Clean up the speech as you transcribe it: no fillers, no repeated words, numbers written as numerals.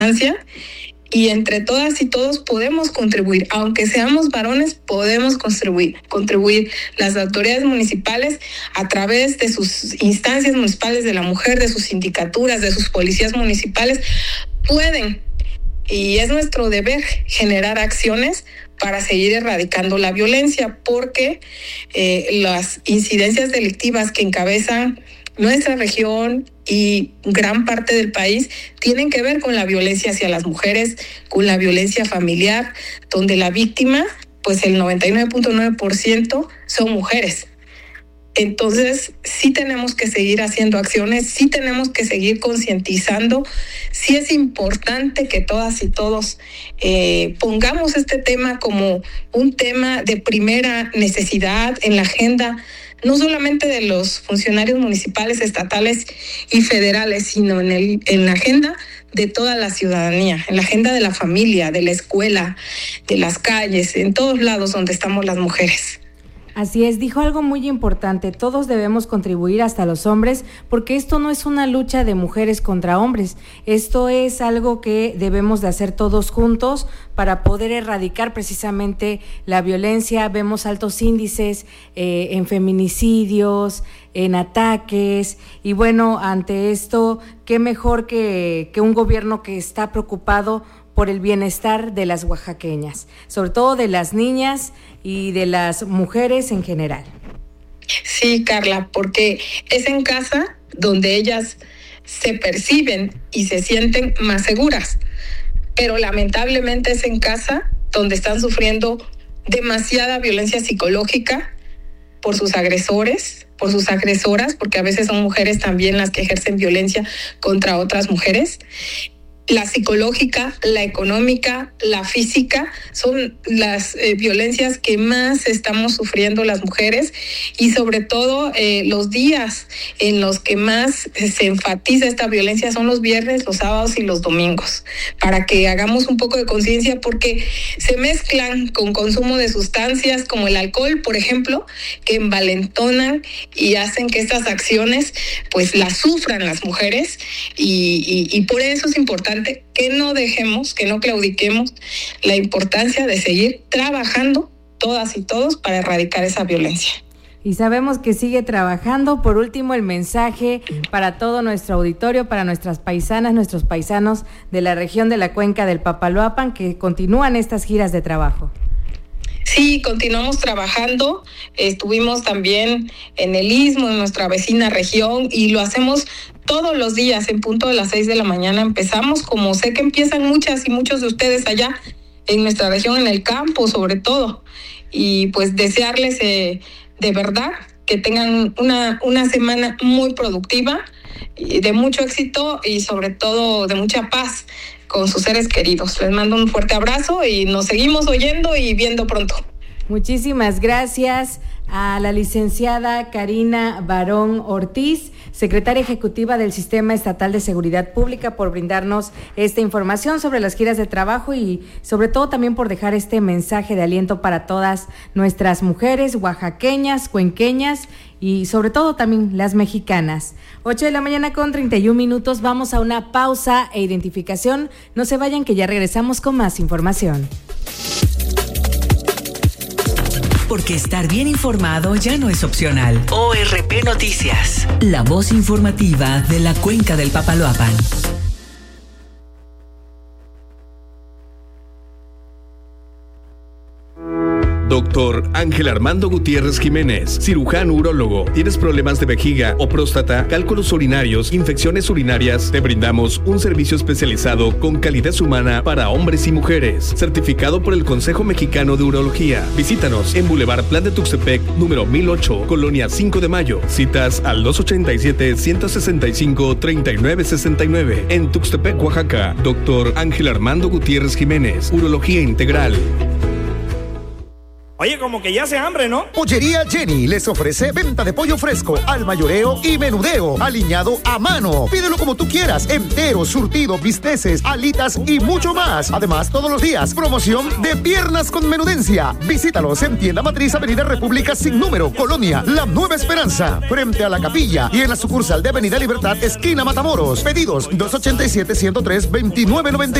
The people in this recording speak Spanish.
y entre todas y todos podemos contribuir, aunque seamos varones, podemos contribuir. Las autoridades municipales, a través de sus instancias municipales de la mujer, de sus sindicaturas, de sus policías municipales, pueden, y es nuestro deber, generar acciones para seguir erradicando la violencia, porque las incidencias delictivas que encabezan nuestra región y gran parte del país tienen que ver con la violencia hacia las mujeres, con la violencia familiar, donde la víctima, pues el 99.9% son mujeres. Entonces, sí tenemos que seguir haciendo acciones, sí tenemos que seguir concientizando, sí es importante que todas y todos pongamos este tema como un tema de primera necesidad en la agenda, no solamente de los funcionarios municipales, estatales y federales, sino en la agenda de toda la ciudadanía, en la agenda de la familia, de la escuela, de las calles, en todos lados donde estamos las mujeres. Así es, dijo algo muy importante, todos debemos contribuir, hasta los hombres, porque esto no es una lucha de mujeres contra hombres, esto es algo que debemos de hacer todos juntos para poder erradicar precisamente la violencia. Vemos altos índices en feminicidios, en ataques, y bueno, ante esto, qué mejor que un gobierno que está preocupado por el bienestar de las oaxaqueñas, sobre todo de las niñas y de las mujeres en general. Sí, Carla, porque es en casa donde ellas se perciben y se sienten más seguras, pero lamentablemente es en casa donde están sufriendo demasiada violencia psicológica por sus agresores, por sus agresoras, porque a veces son mujeres también las que ejercen violencia contra otras mujeres. La psicológica, la económica, la física son las violencias que más estamos sufriendo las mujeres, y sobre todo los días en los que más se enfatiza esta violencia son los viernes, los sábados y los domingos, para que hagamos un poco de conciencia, porque se mezclan con consumo de sustancias como el alcohol, por ejemplo, que envalentonan y hacen que estas acciones pues las sufran las mujeres, y por eso es importante que no dejemos, que no claudiquemos la importancia de seguir trabajando todas y todos para erradicar esa violencia. Y sabemos que sigue trabajando. Por último, el mensaje para todo nuestro auditorio, para nuestras paisanas, nuestros paisanos de la región de la Cuenca del Papaloapan, que continúan estas giras de trabajo. Sí, continuamos trabajando, estuvimos también en el Istmo, en nuestra vecina región, y lo hacemos todos los días en punto de las 6 de la mañana. Empezamos, como sé que empiezan muchas y muchos de ustedes allá en nuestra región, en el campo sobre todo, y pues desearles de verdad que tengan una semana muy productiva, de mucho éxito y sobre todo de mucha paz con sus seres queridos. Les mando un fuerte abrazo y nos seguimos oyendo y viendo pronto. Muchísimas gracias a la licenciada Karina Barón Ortiz, secretaria ejecutiva del Sistema Estatal de Seguridad Pública, por brindarnos esta información sobre las giras de trabajo y sobre todo también por dejar este mensaje de aliento para todas nuestras mujeres oaxaqueñas, cuenqueñas y sobre todo también las mexicanas. 8 de la mañana con 31 minutos, vamos a una pausa e identificación. No se vayan, que ya regresamos con más información. Porque estar bien informado ya no es opcional. ORP Noticias, la voz informativa de la Cuenca del Papaloapan. Doctor Ángel Armando Gutiérrez Jiménez, cirujano urólogo. ¿Tienes problemas de vejiga o próstata, cálculos urinarios, infecciones urinarias? Te brindamos un servicio especializado con calidez humana para hombres y mujeres, certificado por el Consejo Mexicano de Urología. Visítanos en Boulevard Plan de Tuxtepec, número 1008, Colonia 5 de Mayo. Citas al 287-165-3969. En Tuxtepec, Oaxaca. Doctor Ángel Armando Gutiérrez Jiménez, Urología Integral. Oye, como que ya hace hambre, ¿no? Pollería Jenny les ofrece venta de pollo fresco, al mayoreo y menudeo, aliñado a mano. Pídelo como tú quieras, entero, surtido, bisteces, alitas y mucho más. Además, todos los días, promoción de piernas con menudencia. Visítalos en Tienda Matriz, Avenida República sin número, Colonia La Nueva Esperanza, frente a la capilla, y en la sucursal de Avenida Libertad, esquina Matamoros. Pedidos 287-103-2990.